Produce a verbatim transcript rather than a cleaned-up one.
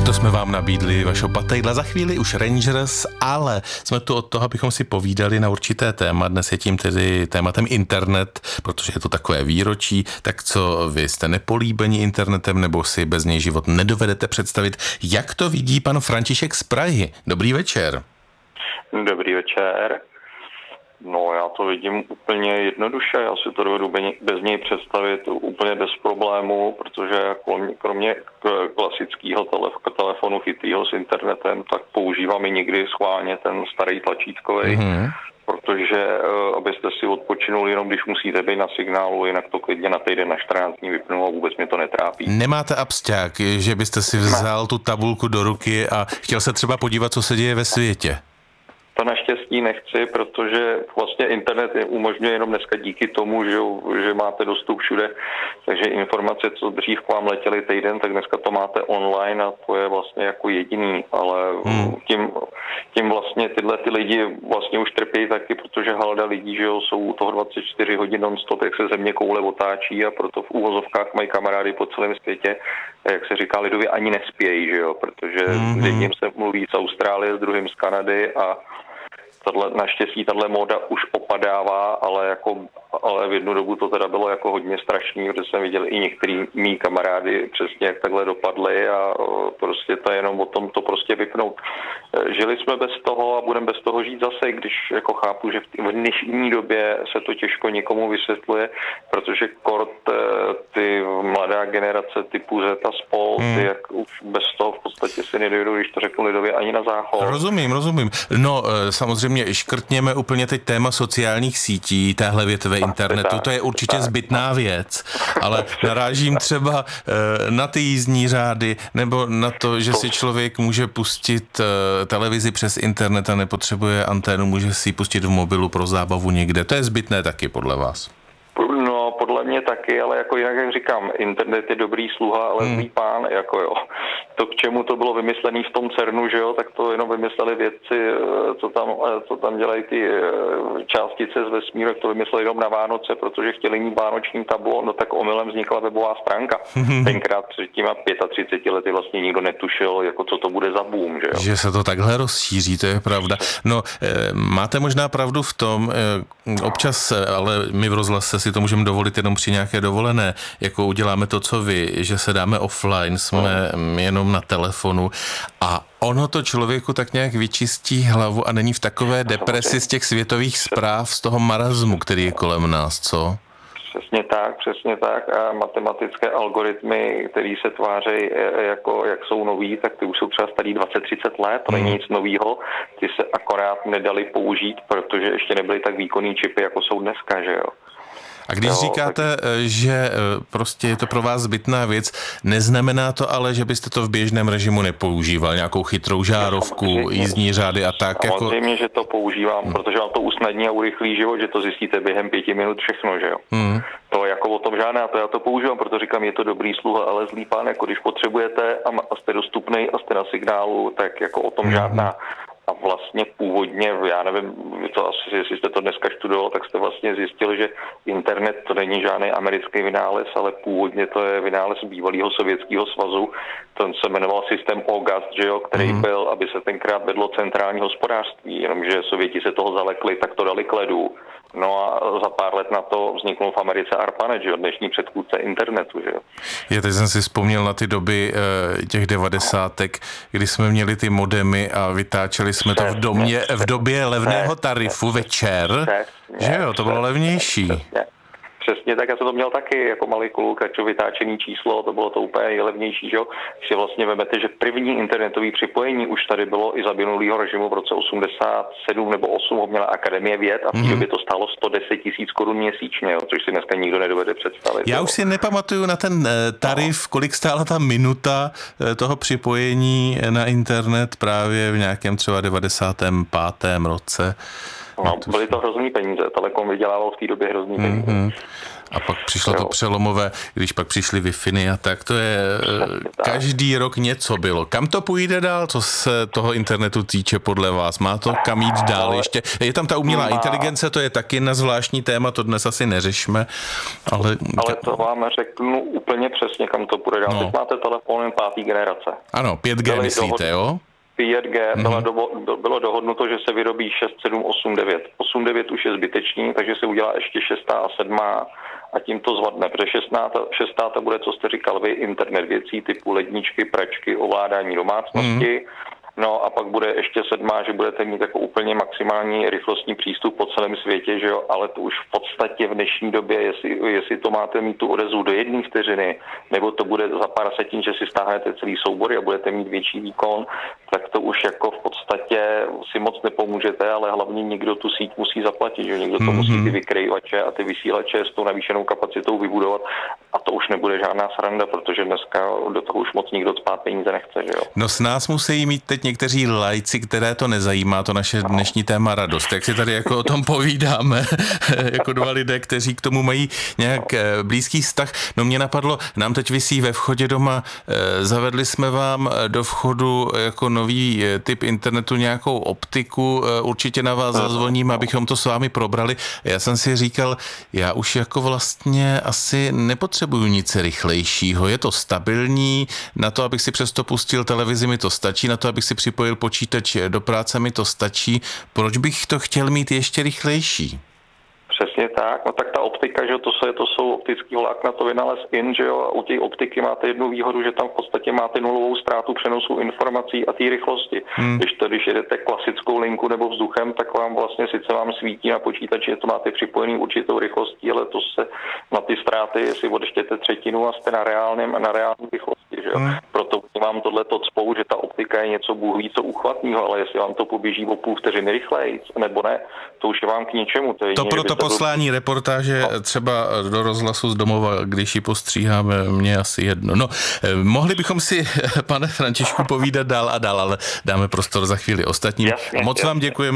To jsme vám nabídli Vašo Patejdla, za chvíli už Rangers, ale jsme tu od toho, abychom si povídali na určité téma. Dnes je tím tedy tématem internet, protože je to takové výročí. Tak co, vy jste nepolíbeni internetem, nebo si bez něj život nedovedete představit? Jak to vidí pan František z Prahy? Dobrý večer. Dobrý večer. No, já to vidím úplně jednoduše, já si to dovedu bez něj představit úplně bez problému, protože kromě klasického telefonu chytrýho s internetem, tak používám i někdy schválně ten starý tlačítkový, mm-hmm. protože abyste si odpočinuli jenom, když musíte být na signálu, jinak to klidně na týden, na čtrnáct dní vypnu a vůbec mě to netrápí. Nemáte absťák, že byste si vzal ne. tu tabulku do ruky a chtěl se třeba podívat, co se děje ve světě? To naštěstí nechci, protože vlastně internet umožňuje jenom dneska díky tomu, že, že máte dostup všude, takže informace, co dřív k vám letěly týden, tak dneska to máte online a to je vlastně jako jediný, ale hmm. tím, tím vlastně tyhle ty lidi vlastně už trpí taky, protože halda lidí, že jo, jsou u toho dvacet čtyři hodin non-stop, jak se země koule otáčí a proto v úvozovkách mají kamarády po celém světě, jak se říká lidově, ani nespějí, že jo, protože hmm. s jedním se mluví z Austrálie, s druhým z Kanady a Tadle, naštěstí tahle móda už opadává, ale, jako, ale v jednu dobu to teda bylo jako hodně strašný, protože jsem viděl i některý mý kamarády přesně jak takhle dopadly a prostě to je jenom o tom to prostě vypnout. Žili jsme bez toho a budeme bez toho žít zase, když jako chápu, že v dnešní době se to těžko někomu vysvětluje, protože kort ty mladá generace typu Z a spol, hmm. ty jak už bez toho v podstatě si nedojdou, když to řeknu lidově, ani na záchod. Rozumím, rozumím. No samozřejmě škrtněme úplně teď téma sociálních sítí, téhle větve internetu, to je určitě zbytná věc, ale narážím třeba na ty jízdní řády, nebo na to, že si člověk může pustit televizi přes internet a nepotřebuje anténu, může si ji pustit v mobilu pro zábavu někde. To je zbytné taky podle vás? No, podle mě taky, ale jako jinak, jak říkám, internet je dobrý sluha, ale hmm. zlý pán, jako jo. To, k čemu to bylo vymyslené v tom CERNu, že jo, tak to jenom vymysleli vědci, co tam, co tam dělají ty částice z vesmíru, jak to vymysleli jenom na Vánoce, protože chtěli mít vánoční tablo, no tak omylem vznikla webová stránka. Hmm. Tenkrát před těma třiceti pěti lety vlastně nikdo netušil, jako co to bude za boom, že jo. Že se to takhle rozšíří, to je pravda. No, máte možná pravdu v tom, občas, ale my v rozhlase si to můžeme dovolit jenom při nějaké dovolené, jako uděláme to, co vy, že se dáme offline, jsme jenom na telefonu a ono to člověku tak nějak vyčistí hlavu a není v takové depresi z těch světových zpráv, z toho marazmu, který je kolem nás, co? Přesně tak, přesně tak a matematické algoritmy, které se tváří jako, jak jsou noví, tak ty už jsou třeba starý dvacet třicet let, to není nic novýho, ty se akorát nedali použít, protože ještě nebyly tak výkonný čipy, jako jsou dneska, že jo. A když jo, říkáte, tak... že prostě je to pro vás zbytná věc, neznamená to ale, že byste to v běžném režimu nepoužíval, nějakou chytrou žárovku, jízdní řády a tak? Samozřejmě, jako... že to používám, hmm. protože vám to usnadní a urychlí život, že to zjistíte během pěti minut všechno, že jo. Hmm. To jako o tom žádná, to já to používám, protože říkám, je to dobrý sluha, ale zlý pán, jako když potřebujete a jste dostupný a jste na signálu, tak jako o tom hmm. žádná. A vlastně původně, já nevím, to asi, jestli jste to dneska studoval, tak jste vlastně zjistili, že internet to není žádný americký vynález, ale původně to je vynález bývalého sovětského svazu. Ten se jmenoval systém Ogast, že jo, který mm. byl, aby se tenkrát vedlo centrální hospodářství, jenomže Sověti se toho zalekli, tak to dali k ledu. No a za pár let na to vzniknul v Americe ARPANET, že jo, dnešní předchůdce internetu, že jo. Já teď jsem si vzpomněl na ty doby těch devadesátek, kdy jsme měli ty modemy a vytáčeli jsme to v domě, v době levného tarifu večer, že jo, to bylo levnější. Přesně tak, já jsem to měl taky jako malý kluk, ať to vytáčený číslo, to bylo to úplně nejlevnější, že jo. Když si vlastně vemete, že první internetové připojení už tady bylo i za minulýho režimu v roce osmdesát sedm nebo osm ho měla Akademie věd a v té mm-hmm. době to stálo sto deset tisíc korun měsíčně, jo, což si dneska nikdo nedovede představit. Já jo. už si nepamatuju na ten tarif, no. kolik stála ta minuta toho připojení na internet právě v nějakém třeba devadesátém pátém roce. No, byly to hrozný peníze, Telekom vydělával v té době hrozný peníze. Mm-hmm. A pak přišlo jo. to přelomové, když pak přišly Wi-Fi a tak, to je každý rok něco bylo. Kam to půjde dál, co se toho internetu týče podle vás? Má to kam jít dál ale, ještě? Je tam ta umělá má, inteligence, to je taky na zvláštní téma, to dnes asi neřešme. Ale, ale to vám řeknu úplně přesně, kam to půjde dál. No. Teď máte telefon páté generace. Ano, pět G myslíte, jo? pět G mm-hmm. bylo, do, do, bylo dohodnuto, že se vyrobí šest, sedm, osm, devět. osm, devět už je zbytečný, takže se udělá ještě šest a sedm a tím to zvadne, protože šestá ta bude, co jste říkal vy, internet věcí typu ledničky, pračky, ovládání domácnosti. Mm. No a pak bude ještě sedmá, že budete mít jako úplně maximální rychlostní přístup po celém světě, že jo, ale to už v podstatě v dnešní době, jestli, jestli to máte mít tu odezvu do jedné vteřiny, nebo to bude za pár setin, že si stáhnete celý soubory a budete mít větší výkon, tak to už jako v podstatě si moc nepomůžete, ale hlavně někdo tu síť musí zaplatit, že někdo to mm-hmm. musí ty vykrývače a ty vysílače s tou navýšenou kapacitou vybudovat a to už nebude žádná sranda, protože dneska do toho už moc nikdo spát peníze nechce, že jo. No s nás musí mít teď někteří lajci, které to nezajímá, to naše dnešní téma radost. Jak si tady jako o tom povídáme, jako dva lidé, kteří k tomu mají nějak blízký vztah. No mě napadlo, nám teď visí ve vchodě doma, zavedli jsme vám do vchodu jako nový typ internetu nějakou optiku, určitě na vás zazvoním, abychom to s vámi probrali. Já jsem si říkal, já už jako vlastně asi nepotřebuju nic rychlejšího, je to stabilní, na to, abych si přesto pustil televizi, mi to stačí, na to, abych si připojil počítač do práce, mi to stačí. Proč bych to chtěl mít ještě rychlejší? Přesně tak, no tak ta optika, že to, se, to jsou optický vlákna, to vynález in, že jo, a u té optiky máte jednu výhodu, že tam v podstatě máte nulovou ztrátu přenosu informací a té rychlosti. Hmm. Když to, když jedete klasickou linku nebo vzduchem, tak vám vlastně sice vám svítí na počítači, že to máte připojený určitou rychlostí, ale to se na ty ztráty, si odečtěte třetinu a jste na reálném na reálné rychlosti, že jo. Hmm. Proto vám tohleto cpou, že ta optika je něco bůh ví co uchvatného, ale jestli vám to poběží o půl vteřiny rychleji, nebo ne, to už je vám k ničemu. To, je to jiný, proto poslání reportáže no. třeba do rozhlasu z domova, když ji postříháme, mě asi jedno. No, mohli bychom si, pane Františku, povídat dál a dál, ale dáme prostor za chvíli ostatním. Jasně, Moc jasně. vám děkujeme.